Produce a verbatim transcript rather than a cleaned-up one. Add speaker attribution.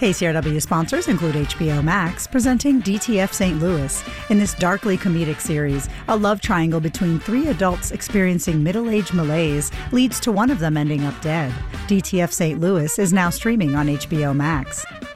Speaker 1: K C R W sponsors include H B O Max, presenting D T F Saint Louis. In this darkly comedic series, a love triangle between three adults experiencing middle-aged malaise leads to one of them ending up dead. D T F Saint Louis is now streaming on H B O Max.